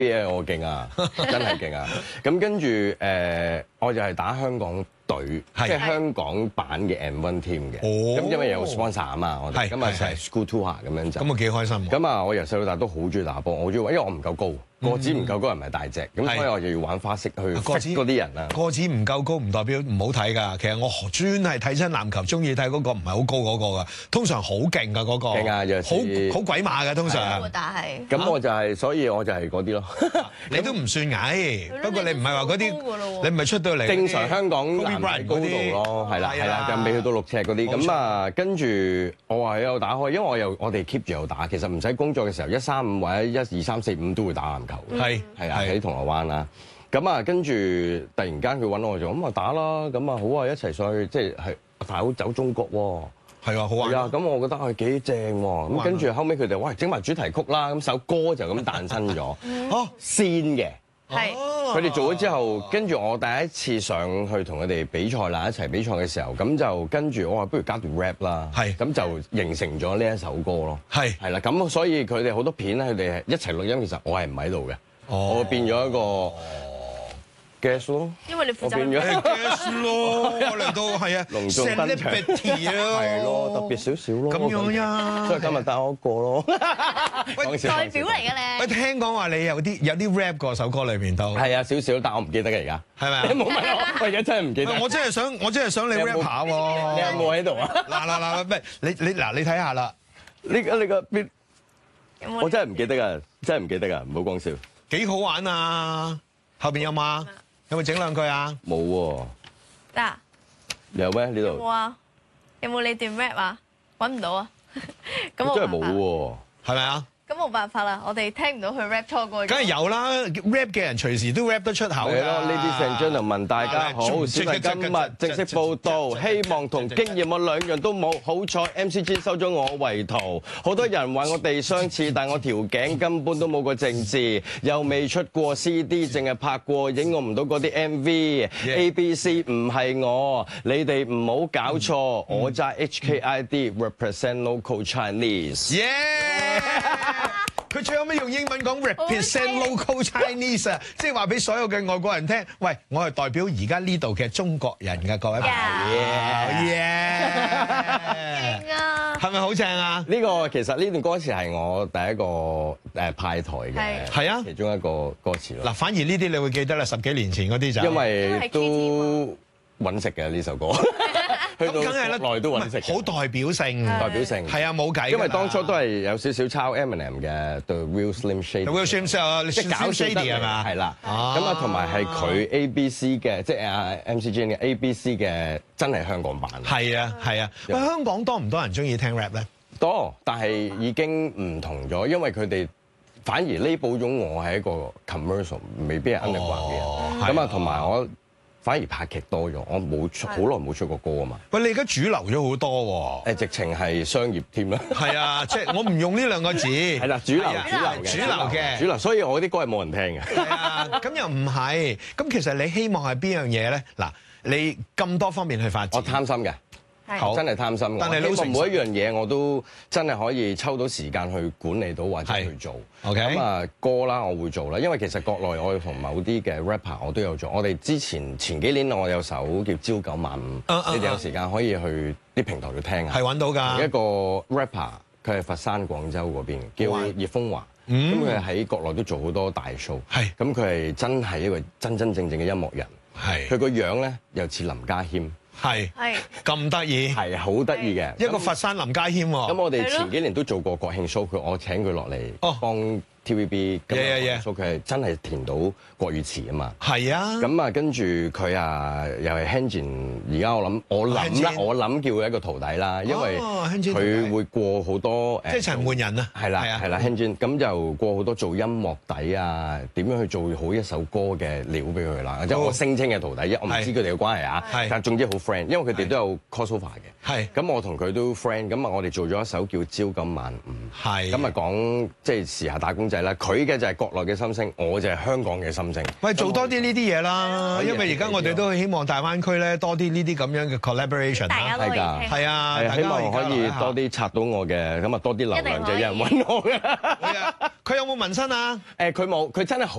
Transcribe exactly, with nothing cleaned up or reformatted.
嘢我勁啊，真係勁啊！咁跟住誒，我就係打香港隊，即係香港版嘅 M one team 嘅。咁因為有 sponsor 啊嘛，我哋咁啊就係 school tour 咁樣就。 咁啊幾開心。咁啊，我由細到大都好中意打波，我中意，因為我唔夠高。個子唔夠高，又唔係大隻，咁所以我就要玩花式去識嗰啲人啊。 個子唔夠高唔代表唔好睇㗎，其實我專係睇親籃球，中意睇嗰個唔係好高嗰個㗎，通常好勁㗎嗰個。勁啊！有時好好鬼馬㗎，通常。 但係。 咁我就係，所以我就係嗰啲咯。 你都唔算矮，不過你唔係話嗰啲，你唔係出到嚟。 正常香港男仔高度咯，係啦係啦，就未去到六尺嗰啲。咁啊，跟住我話有打開，因為我又我哋 keep 住有打，其實唔使工作嘅時候，一三五或者一二三四五都會打籃球。 係係。 喺銅鑼灣啦，咁啊跟住突然間佢揾我就咁啊打啦，咁啊好啊一齊上去，即係係大佬走中國喎，係啊好玩啊，咁我覺得係幾正喎，咁跟住後尾佢哋喂整埋主題曲啦，咁首歌就咁誕生咗，哦先嘅， 係佢哋做咗之後，跟住我第一次上去同佢哋比賽啦，一齊比賽嘅時候，咁就跟住我話不如加段 rap 啦，係咁就形成咗呢一首歌咯，係係啦，咁所以佢哋好多片咧，佢哋係一齊錄音，其實我係唔喺度嘅。我變咗一個 guest 咯， 因為你負責變咗 guest 咯，我嚟到係啊， 隆重登場係咯，特別少少咯， 咁樣呀， 所以今日帶我一個咯， 代表嚟嘅咧。 喂，聽講話你有啲有啲 rap 嗰首歌裏邊都係啊，少少，但我唔記得嘅而家， 係咪啊？ 你冇問我，我而家真係唔記得。 我真係想，我真係想你 rap 下喎。 你有冇喺度啊？ 嗱嗱嗱，唔係你你嗱，你睇下啦， 呢個呢個邊？我真係唔記得㗎，真係唔記得㗎，唔好講笑。 幾好玩啊！後邊有冇？有冇整兩句啊？ 冇喎。 得。 有咩呢度？ 有冇啊？有冇你段 rap 啊？揾唔到啊？咁真係冇喎， 係咪啊？ 咁冇辦法啦，我哋聽唔到佢 rap 錯過。 梗係有啦 ，rap 嘅人隨時都 rap 得出口㗎。 係咯，呢啲成張就問大家好，小弟今日正式報道，希望同經驗我兩樣都冇，好彩 M C G 收咗我為徒。好多人話我哋相似，但我條頸根本都冇個正字，又未出過 C D， 淨係拍過影我唔到嗰啲 M V。A B C 唔係我，你哋唔好搞錯，我揸 H K I D represent local Chinese。佢最後尾用英文講 represent local Chinese 啊，即係話俾所有嘅外國人聽，喂，我係代表而家呢度嘅中國人嘅各位朋友。耶！ 勁啊！ 係咪好正啊？ 呢個其實呢段歌詞係我第一個誒派台嘅， 係啊， 其中一個歌詞咯。 嗱，反而呢啲你會記得啦，十幾年前嗰啲就因為都揾食嘅呢首歌。去到國內都揾食， 好代表性， 代表性係啊，冇計。 因為當初都係有少少抄 Eminem 嘅 The Real Slim Shady。The Real Slim Shady 即係搞 Shady 係嘛？ 係啦。咁啊，同埋係佢 A B C 嘅，即係阿 M C G 嘅 A B C 嘅，真係香港版。係啊，係啊。喂，香港多唔多人中意聽 rap 咧？ 多，但係已經唔同咗，因為佢哋反而呢補咗我係一個 commercial，未必係 underground 嘅人。咁啊，同埋我。反而拍劇多咗，我冇出好耐冇出過歌啊嘛。 喂，你而家主流咗好多喎。 誒，直情係商業添啦。係啊，即係我唔用呢兩個字。係啦，主流、主流嘅。 主流嘅。主流， 所以我啲歌係冇人聽嘅。 係啊，咁又唔係。咁其實你希望係邊樣嘢咧？嗱，你咁多方面去發展。 我貪心嘅。好真係貪心嘅，但係老實每一樣嘢我都真係可以抽到時間去管理到或者去做。OK，咁啊歌啦，我會做啦，因為其實國內我同某啲嘅 rapper 我都有做。我哋之前前幾年我有首叫《朝九晚五》，你哋有時間可以去啲平台度聽下。係揾到㗎。一個 rapper 佢係佛山廣州嗰邊，叫葉風華。咁佢係喺國內都做好多大 show。係。咁佢係真係一個真真正正嘅音樂人。係。佢個樣咧又似林家謙。係係咁得意，係好得意嘅一個佛山林家謙喎。咁我哋前幾年都做過國慶 show，佢我請佢落嚟幫 T V B 咁樣 show，佢係真係填到國語詞啊嘛。係啊。咁啊，跟住佢啊，又係 Hanjin。而家我諗，我諗啦，我諗叫佢一個徒弟啦，因為佢會過好多誒。即係陳奐仁啊。係啦，係啦 Hanjin。咁就過好多做音樂底啊，點樣去做好一首歌嘅料俾佢啦。即係我聲稱嘅徒弟，我唔知佢哋嘅關係啊。但係總之好 friend，因為佢哋都有 crossover 嘅。係。咁我同佢都 friend，咁啊我哋做咗一首叫《朝九晚五》。係。咁啊講即係時下打工仔啦，佢嘅就係國內嘅心聲，我就係香港嘅心聲。喂，做多啲呢啲嘢啦，因為而家我哋都希望大灣區咧多啲呢啲咁樣嘅 collaboration 啦。係㗎，係啊，希望可以多啲拆到我嘅，咁啊多啲流量就有人揾我嘅。係啊，佢佢有冇紋身啊？ 誒，佢冇，佢真係好